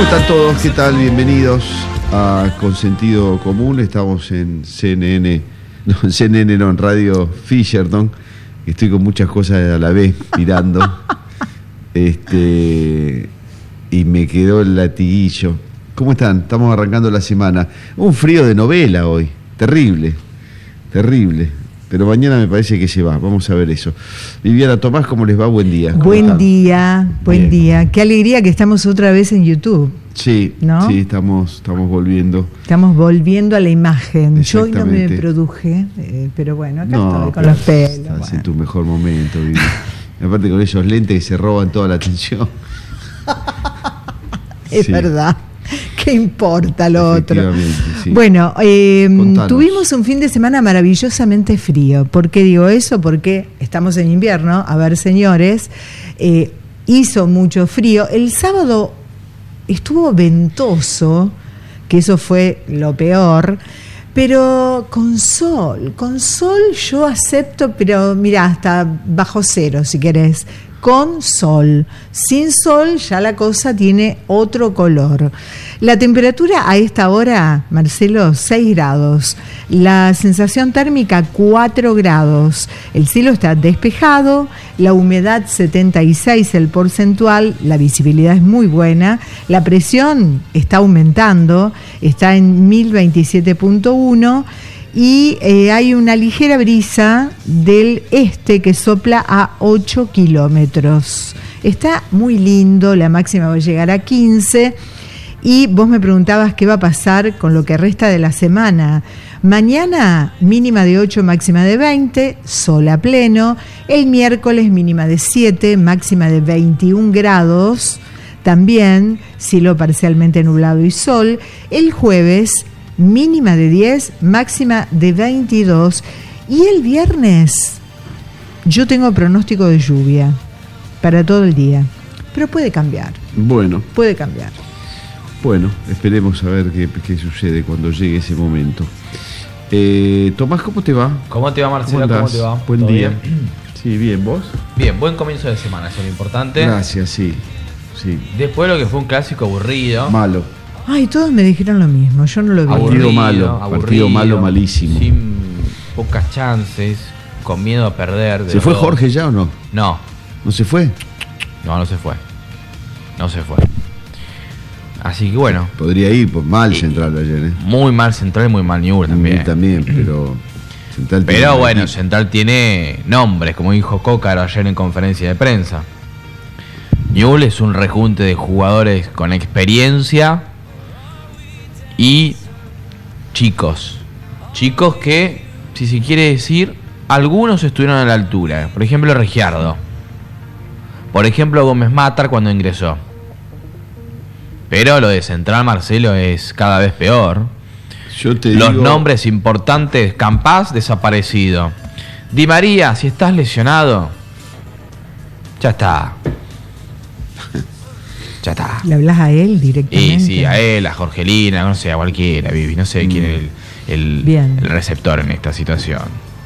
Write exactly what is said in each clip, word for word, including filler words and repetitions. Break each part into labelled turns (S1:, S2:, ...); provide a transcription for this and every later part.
S1: ¿Cómo están todos? ¿Qué tal? Bienvenidos a Con Sentido Común. Estamos en C N N, no, en C N N no, en Radio Fisherton. Estoy con muchas cosas a la vez mirando. Este, y me quedó el latiguillo. ¿Cómo están? Estamos arrancando la semana. Un frío de novela hoy. Terrible, terrible. Pero mañana me parece que se va. Vamos a ver eso. Viviana Tomás, ¿cómo les va? Buen día.
S2: Buen
S1: están?
S2: día, buen
S1: Bien.
S2: día. Qué alegría que estamos otra vez en YouTube.
S1: Sí,
S2: ¿no?
S1: sí, estamos, estamos volviendo.
S2: Estamos volviendo a la imagen. Yo hoy no me
S1: Exactamente.
S2: produje, eh, pero bueno, acá
S1: No,
S2: estoy con
S1: pero
S2: los pelos.
S1: estás
S2: bueno.
S1: en tu mejor momento, Vivi. Aparte con esos lentes que se roban toda la atención.
S2: Es
S1: Sí.
S2: verdad. ¿Qué importa lo otro?
S1: Efectivamente, sí.
S2: Bueno, eh,
S1: Contanos.
S2: tuvimos un fin de semana maravillosamente frío. ¿Por qué digo eso? Porque estamos en invierno. A ver, señores, eh, hizo mucho frío. El sábado estuvo ventoso, que eso fue lo peor, pero con sol. Con sol yo acepto, pero mira, hasta bajo cero si querés. Con sol. Sin sol ya la cosa tiene otro color. La temperatura a esta hora, Marcelo, seis grados. La sensación térmica, cuatro grados. El cielo está despejado, la humedad setenta y seis el porcentual, la visibilidad es muy buena, la presión está aumentando, está en mil veintisiete punto uno. Y eh, hay una ligera brisa del este que sopla a ocho kilómetros. Está muy lindo, la máxima va a llegar a quince. Y vos me preguntabas qué va a pasar con lo que resta de la semana. Mañana mínima de ocho, máxima de veinte, sol a pleno. El miércoles mínima de siete, máxima de veintiún grados. También cielo parcialmente nublado y sol. El jueves mínima de diez, máxima de veintidós. Y el viernes yo tengo pronóstico de lluvia para todo el día. Pero puede cambiar,
S1: Bueno,
S2: puede cambiar.
S1: bueno, esperemos a ver qué, qué sucede cuando llegue ese momento. Eh, Tomás, ¿cómo te va?
S3: ¿Cómo te va, Marcelo?
S1: ¿Cómo
S3: ¿Cómo,
S1: andás?
S3: te va?
S1: Buen
S3: ¿Todo
S1: día.
S3: bien?
S1: Sí, bien, ¿vos?
S3: Bien, buen comienzo de semana, eso es lo importante.
S1: Gracias, sí. Sí.
S3: Después de lo que fue un clásico aburrido.
S1: Malo.
S2: Ay, todos me dijeron lo mismo, yo no lo vi.
S1: Partido
S3: aburrido,
S1: malo,
S3: aburrido,
S1: partido malo, malísimo.
S3: Sin pocas chances, con miedo a perder. de
S1: ¿Se fue
S3: dos.
S1: Jorge ya o no?
S3: No,
S1: ¿No se fue?
S3: no, no se fue. No se fue. Así que bueno,
S1: Podría ir, pues mal
S3: Y-
S1: Central ayer, ¿eh?
S3: muy mal Central y muy mal Newell's también.
S1: También, pero Central tiene
S3: Pero
S1: un
S3: bueno,
S1: equipo.
S3: Central tiene nombres, como dijo Cócaro ayer en conferencia de prensa. Newell's es un rejunte de jugadores con experiencia y chicos. Chicos que, si se quiere decir, algunos estuvieron a la altura. Por ejemplo, Regiardo. Por ejemplo, Gómez Matar cuando ingresó. Pero lo de Central, Marcelo, es cada vez peor.
S1: Yo te
S3: Los
S1: digo,
S3: nombres importantes, Campás, desaparecido. Di María, si estás lesionado, ya está. Ya está.
S2: ¿Le hablas a él directamente?
S3: Y sí, a él, a Jorgelina, no sé, a cualquiera, Vivi. No sé quién es el, el,
S2: Bien.
S3: el receptor en esta situación.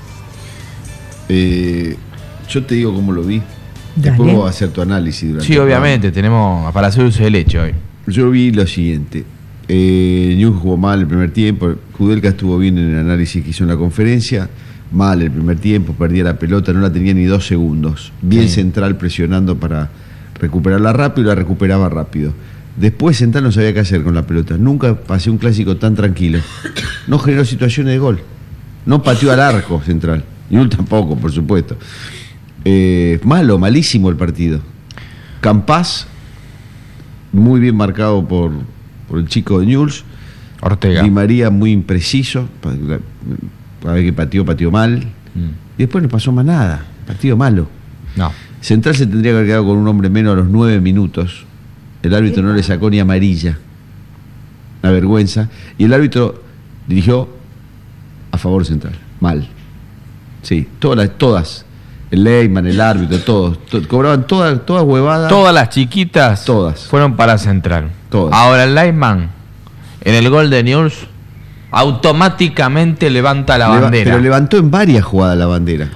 S1: eh, yo te digo cómo lo vi.
S2: Dale.
S1: Después vos vas a hacer tu análisis durante
S3: Sí,
S1: el
S3: obviamente, tenemos para hacer uso del hecho hoy.
S1: Yo vi lo siguiente. Eh, Newell's jugó mal el primer tiempo. Kudelka estuvo bien en el análisis que hizo en la conferencia. Mal el primer tiempo, perdía la pelota, no la tenía ni dos segundos. Bien
S3: Sí.
S1: Central presionando para recuperarla rápido y la recuperaba rápido. Después Central no sabía qué hacer con la pelota. Nunca pasé un clásico tan tranquilo. No generó situaciones de gol. No pateó al arco Central. Newell's tampoco, por supuesto. Eh, malo, malísimo el partido. Campás, muy bien marcado por, por el chico de Newell's.
S3: Ortega.
S1: Di María muy impreciso. A ver que pateó, pateó mal.
S3: Mm.
S1: Y después no pasó más nada. Partido malo.
S3: No.
S1: Central se tendría que haber quedado con un hombre menos a los nueve minutos. El árbitro no le sacó ni amarilla. Una vergüenza. Y el árbitro dirigió a favor Central. Mal. Sí, todas. todas. El Leyman, el árbitro, todos. To- cobraban todas, todas huevadas.
S3: Todas las chiquitas
S1: Todas.
S3: fueron para Central.
S1: Todas.
S3: Ahora el Lineman, en el gol de Newell's, automáticamente levanta la
S1: Leva-
S3: bandera.
S1: Pero levantó en varias jugadas la bandera.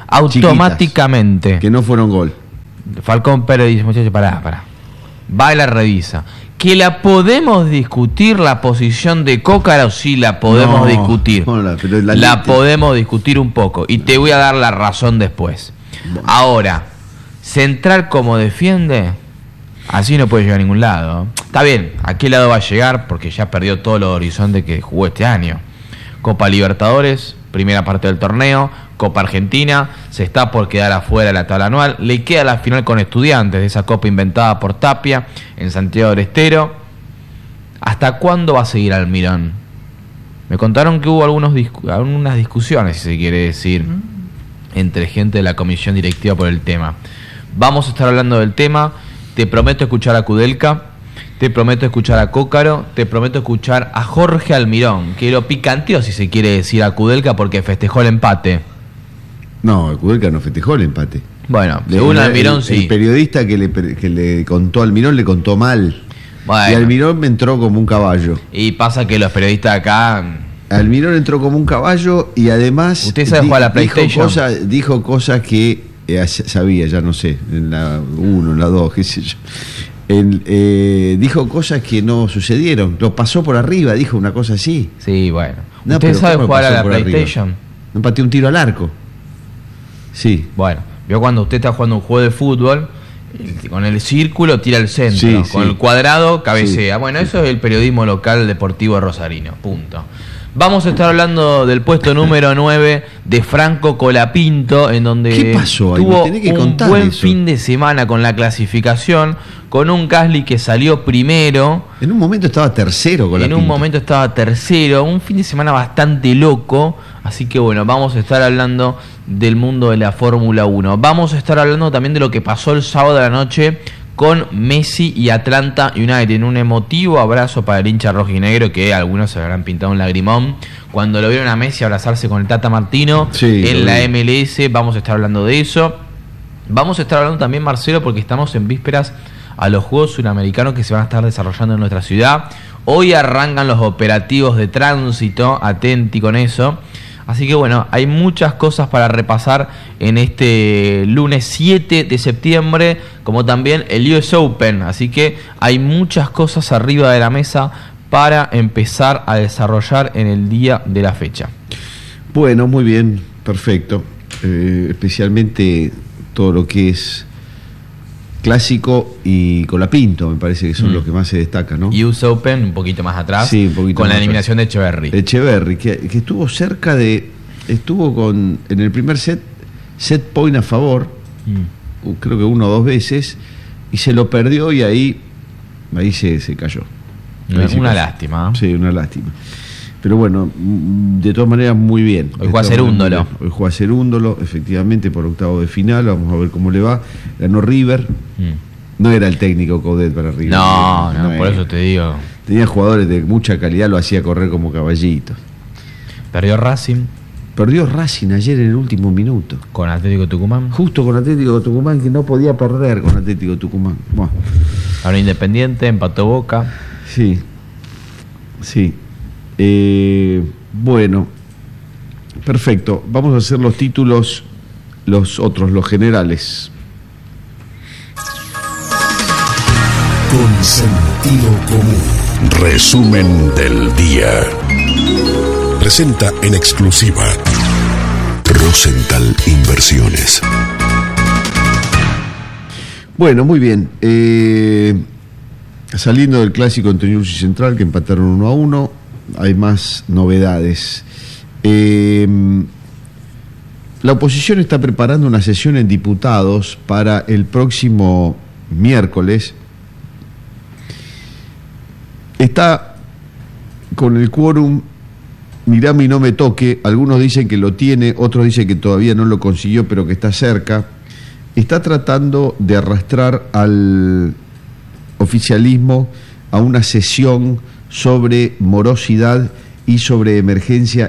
S3: automáticamente.
S1: chiquitas, que no fueron gol.
S3: Falcón Pérez dice, muchachos, pará, pará. Va y la revisa. Que la podemos discutir, la posición de Cócaro, sí la podemos
S1: No,
S3: discutir.
S1: no, la- pero la
S3: la
S1: lite-
S3: podemos discutir un poco. Y te voy a dar la razón después.
S1: Bueno.
S3: Ahora, central como defiende, así no puede llegar a ningún lado. Está bien, ¿a qué lado va a llegar? Porque ya perdió todos los horizontes que jugó este año. Copa Libertadores, primera parte del torneo, Copa Argentina, se está por quedar afuera de la tabla anual, le queda la final con Estudiantes de esa copa inventada por Tapia en Santiago del Estero. ¿Hasta cuándo va a seguir Almirón? Me contaron que hubo algunos discu- algunas discusiones, si se quiere decir, entre gente de la comisión directiva por el tema. Vamos a estar hablando del tema. Te prometo escuchar a Kudelka, te prometo escuchar a Cócaro, te prometo escuchar a Jorge Almirón, que lo picanteó, si se quiere decir, a Kudelka porque festejó el empate.
S1: No, el Kudelka no festejó el empate.
S3: Bueno,
S1: Le-
S3: según
S1: el-
S3: Almirón
S1: el,
S3: sí.
S1: El periodista que le, que le contó a Almirón le contó mal.
S3: Bueno.
S1: Y Almirón me entró como un caballo.
S3: Y pasa que los periodistas acá...
S1: Almirón entró como un caballo y además
S3: ¿Usted sabe jugar a la
S1: dijo
S3: PlayStation?
S1: cosas, dijo cosas que eh, sabía, ya no sé, en la uno, en la dos, qué sé yo. En, eh, dijo cosas que no sucedieron. Lo pasó por arriba, dijo una cosa así.
S3: Sí, bueno.
S1: No,
S3: ¿Usted
S1: pero
S3: sabe
S1: ¿cómo
S3: jugar a
S1: pasó
S3: la
S1: por arriba?
S3: PlayStation?
S1: No pateó un tiro al arco. Sí.
S3: Bueno, vio cuando usted está jugando un juego de fútbol, el- con el círculo tira al centro,
S1: Sí,
S3: con
S1: sí.
S3: el cuadrado cabecea.
S1: Sí,
S3: bueno,
S1: sí.
S3: eso es el periodismo local deportivo rosarino, punto. Vamos a estar hablando del puesto número nueve de Franco Colapinto, en donde
S1: ¿Qué pasó ahí? Me
S3: tuvo
S1: tenés que
S3: un
S1: contar
S3: buen
S1: eso.
S3: fin de semana con la clasificación, con un Gasly que salió primero.
S1: En un momento estaba tercero con la
S3: En un
S1: pinta.
S3: momento estaba tercero, un fin de semana bastante loco, así que bueno, vamos a estar hablando del mundo de la Fórmula uno. Vamos a estar hablando también de lo que pasó el sábado de la noche con Messi y Atlanta United, en un emotivo abrazo para el hincha rojinegro, que algunos se habrán pintado un lagrimón cuando lo vieron a Messi abrazarse con el Tata Martino
S1: Sí,
S3: en
S1: lo
S3: la
S1: vi.
S3: M L S. Vamos a estar hablando de eso. Vamos a estar hablando también, Marcelo, porque estamos en vísperas a los Juegos Suramericanos que se van a estar desarrollando en nuestra ciudad. Hoy arrancan los operativos de tránsito, atenti con eso. Así que bueno, hay muchas cosas para repasar en este lunes siete de septiembre, como también el U S Open. Así que hay muchas cosas arriba de la mesa para empezar a desarrollar en el día de la fecha.
S1: Bueno, muy bien, perfecto. Eh, especialmente todo lo que es clásico y Colapinto, me parece que son
S3: Mm.
S1: los que más se destacan, ¿no?
S3: U S Open un poquito más atrás,
S1: Sí, un poquito
S3: con la
S1: más
S3: eliminación de Echeverry.
S1: Echeverry, que, que estuvo cerca de. Estuvo con. En el primer set, set point a favor,
S3: Mm.
S1: creo que uno o dos veces, y se lo perdió y ahí. Ahí se, se cayó.
S3: Una,
S1: Ahí se
S3: una
S1: cayó.
S3: lástima.
S1: Sí, una lástima. Pero bueno, mm, de todas maneras, muy bien.
S3: Hoy
S1: De
S3: juega
S1: todas
S3: Cerúndolo.
S1: maneras, muy bien. Hoy juega Cerúndolo, efectivamente, por octavo de final. Vamos a ver cómo le va. Ganó River.
S3: Mm.
S1: No era el técnico Coudet para River.
S3: No, no, por
S1: era.
S3: eso te digo.
S1: Tenía jugadores de mucha calidad, lo hacía correr como caballitos.
S3: Perdió Racing
S1: Perdió Racing ayer en el último minuto.
S3: con Atlético Tucumán.
S1: Justo con Atlético Tucumán, que no podía perder con Atlético Tucumán. Bueno,
S3: Ahora Independiente, empató Boca.
S1: sí. Sí. Eh, bueno. Perfecto. Vamos a hacer los títulos, los otros, los generales.
S4: Con sentido común. Resumen del día. Presenta en exclusiva Rosenthal Inversiones.
S1: Bueno, muy bien. Eh, saliendo del clásico entre Newell's y Central, que empataron uno a uno, hay más novedades. Eh, la oposición está preparando una sesión en diputados para el próximo miércoles. Está con el quórum mirame y no me toque. Algunos dicen que lo tiene, otros dicen que todavía no lo consiguió, pero que está cerca. Está tratando de arrastrar al oficialismo a una sesión sobre morosidad y sobre emergencia